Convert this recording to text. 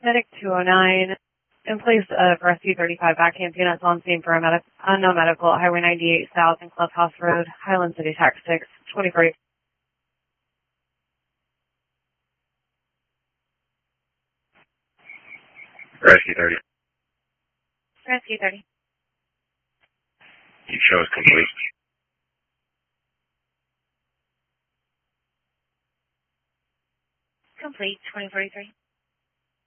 Medic 209, in place of Rescue 35 back units on scene for a unknown medical at Highway 98 South and Clubhouse Road, Highland City Tactics, 2040. Rescue 30. Rescue 30. You show is complete. Complete, 2043.